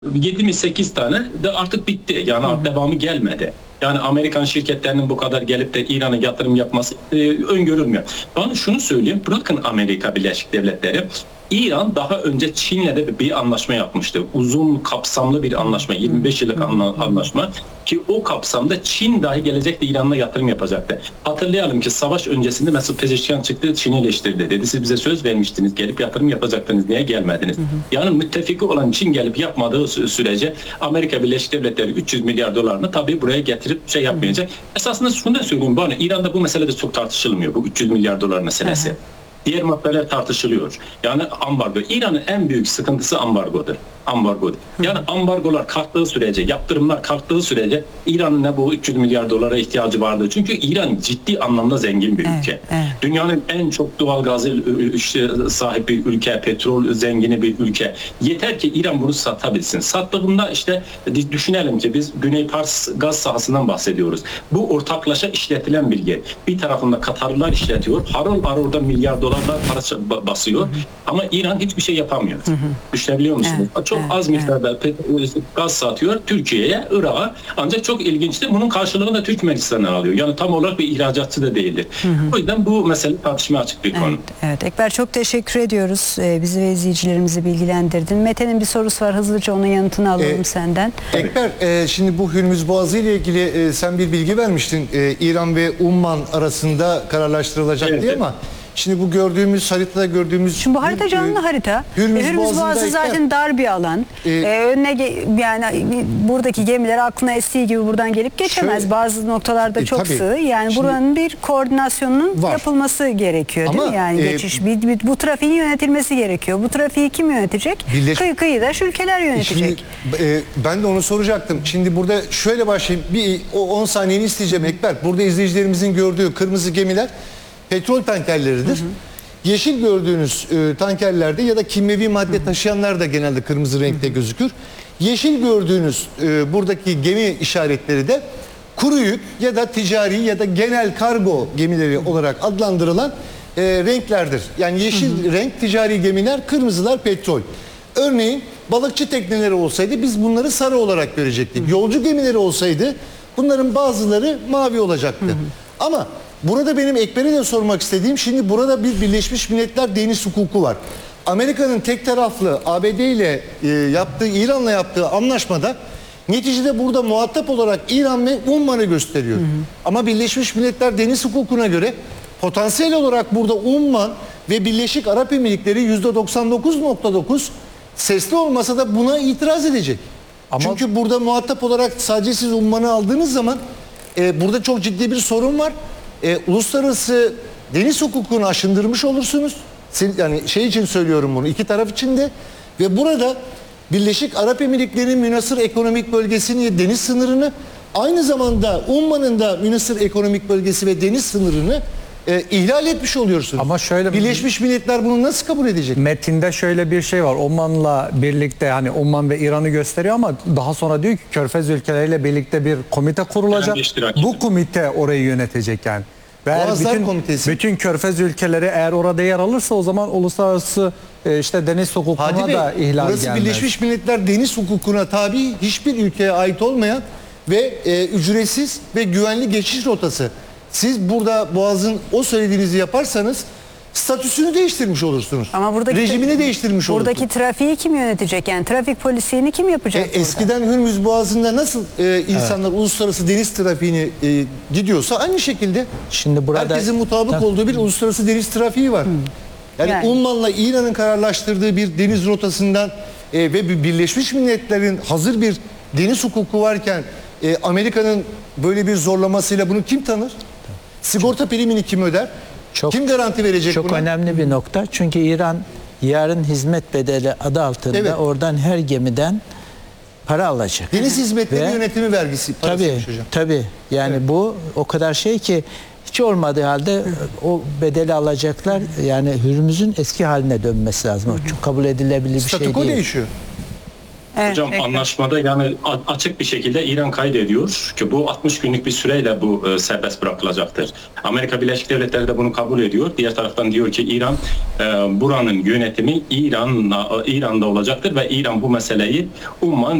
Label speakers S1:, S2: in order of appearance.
S1: 7 mi 8 tane de artık bitti. Yani artık devamı gelmedi. Yani Amerikan şirketlerinin bu kadar gelip de İran'a yatırım yapması öngörülmüyor. Ben şunu söyleyeyim. Bırakın Amerika Birleşik Devletleri. İran daha önce Çin'le de bir anlaşma yapmıştı. Uzun kapsamlı bir anlaşma. 25 yıllık anlaşma. Ki o kapsamda Çin dahi gelecekte İran'la yatırım yapacaktı. Hatırlayalım ki savaş öncesinde Mesut Pezeshkian çıktı, Çin'i eleştirdi. Dedi siz bize söz vermiştiniz, gelip yatırım yapacaktınız, niye gelmediniz? Yani müttefiki olan Çin gelip yapmadığı sürece Amerika Birleşik Devletleri 300 milyar dolarını tabii buraya getirip şey yapmayacak. Esasında şunu da söyleyeyim bana, İran'da bu mesele de çok tartışılmıyor, bu 300 milyar dolar meselesi. Diğer maddeler tartışılıyor. Yani ambargo. İran'ın en büyük sıkıntısı ambargodur. Ambargo. Yani ambargolar kalktığı sürece, yaptırımlar kalktığı sürece İran'ın ne bu 300 milyar dolara ihtiyacı vardı. Çünkü İran ciddi anlamda zengin bir ülke. Dünyanın en çok doğal gazı sahip bir ülke, petrol zengini bir ülke. Yeter ki İran bunu satabilsin. Sattığında işte düşünelim ki biz Güney Pars gaz sahasından bahsediyoruz. Bu ortaklaşa işletilen bir yer. Bir tarafında Katarlılar işletiyor. Harıl harıl da milyar dolarlar para basıyor. Ama İran hiçbir şey yapamıyor. Düşünebiliyor musunuz? Çok az miktarda gaz satıyor Türkiye'ye, Irak'a. Ancak çok ilginçtir. Bunun karşılığını da Türk meclisinden alıyor. Yani tam olarak bir ihracatçı da değildir. O yüzden bu mesele tartışmaya açık bir konu.
S2: Evet, Ekber çok teşekkür ediyoruz. Bizi ve izleyicilerimizi bilgilendirdin. Mete'nin bir sorusu var. Hızlıca onun yanıtını alalım senden.
S3: Ekber, şimdi bu Hürmüz Boğazı ile ilgili sen bir bilgi vermiştin. İran ve Umman arasında kararlaştırılacak diye ama şimdi bu gördüğümüz haritada gördüğümüz...
S2: Şimdi bu harita canlı harita. Hürmüz Boğazı zaten dar bir alan. Önüne yani buradaki gemiler aklına estiği gibi buradan gelip geçemez.
S3: Şöyle,
S2: bazı noktalarda çok sığ. Yani şimdi, buranın bir koordinasyonunun yapılması gerekiyor değil mi? Yani geçiş, bu trafiğin yönetilmesi gerekiyor. Bu trafiği kim yönetecek? Kıyıdaş ülkeler yönetecek.
S3: Şimdi, ben de onu soracaktım. Şimdi burada şöyle başlayayım. Bir 10 saniyeni isteyeceğim Ekber. Burada izleyicilerimizin gördüğü kırmızı gemiler petrol tankerleridir. Yeşil gördüğünüz tankerlerde ya da kimyevi madde taşıyanlar da genelde kırmızı renkte gözükür. Yeşil gördüğünüz buradaki gemi işaretleri de kuru yük ya da ticari ya da genel kargo gemileri olarak adlandırılan renklerdir. Yani yeşil renk ticari gemiler, kırmızılar petrol. Örneğin balıkçı tekneleri olsaydı biz bunları sarı olarak görecektik. Yolcu gemileri olsaydı bunların bazıları mavi olacaktı. Ama burada benim Ekber'e de sormak istediğim, şimdi burada bir Birleşmiş Milletler deniz hukuku var. Amerika'nın tek taraflı ABD ile yaptığı, İran'la yaptığı anlaşmada neticede burada muhatap olarak İran ve Umman'ı gösteriyor. Ama Birleşmiş Milletler deniz hukukuna göre potansiyel olarak burada Umman ve Birleşik Arap Emirlikleri %99.9 sesli olmasa da buna itiraz edecek. Ama çünkü burada muhatap olarak sadece siz Umman'ı aldığınız zaman burada çok ciddi bir sorun var. Uluslararası deniz hukukunu aşındırmış olursunuz. Yani şey için söylüyorum bunu, iki taraf için de. Ve burada Birleşik Arap Emirlikleri'nin münhasır ekonomik bölgesini, deniz sınırını, aynı zamanda Umman'ın da münhasır ekonomik bölgesi ve deniz sınırını ihlal etmiş oluyorsunuz.
S4: Ama şöyle,
S3: Birleşmiş Milletler bunu nasıl kabul edecek?
S4: Metinde şöyle bir şey var. Oman'la birlikte, hani Oman ve İran'ı gösteriyor ama daha sonra diyor ki Körfez ülkeleriyle birlikte bir komite kurulacak. Bu komite orayı yönetecek yani. Ve bütün Körfez ülkeleri eğer orada yer alırsa o zaman uluslararası işte deniz hukukuna da ihlal
S3: burası
S4: gelmez.
S3: Birleşmiş Milletler deniz hukukuna tabi, hiçbir ülkeye ait olmayan ve ücretsiz ve güvenli geçiş rotası. Siz burada Boğaz'ın o söylediğinizi yaparsanız statüsünü değiştirmiş olursunuz.
S2: Ama buradaki
S3: rejimini değiştirmiş olursunuz.
S2: Buradaki trafiği kim yönetecek? Yani trafik polisliğini kim yapacak?
S3: Eskiden Hürmüz Boğazı'nda nasıl insanlar uluslararası deniz trafiğini gidiyorsa aynı şekilde şimdi burada herkesin mutabık olduğu bir uluslararası deniz trafiği var. Yani Umman'la İran'ın kararlaştırdığı bir deniz rotasından ve Birleşmiş Milletler'in hazır bir deniz hukuku varken Amerika'nın böyle bir zorlamasıyla bunu kim tanır? Sigorta primini kim öder? Kim garanti verecek buna?
S5: Çok önemli bir nokta. Çünkü İran yarın hizmet bedeli adı altında oradan her gemiden para alacak.
S3: Deniz hizmetleri yönetimi vergisi parası hocam.
S5: Tabii. Yani bu o kadar şey ki hiç olmadığı halde o bedeli alacaklar. Yani Hürmüz'ün eski haline dönmesi lazım. O çok kabul edilebilir bir şey değil.
S3: Statüko değişiyor.
S2: Evet,
S1: hocam anlaşmada yani açık bir şekilde İran kaydediyor ki bu 60 günlük bir süreyle bu serbest bırakılacaktır. Amerika Birleşik Devletleri de bunu kabul ediyor. Diğer taraftan diyor ki İran buranın yönetimi İran'da olacaktır ve İran bu meseleyi umman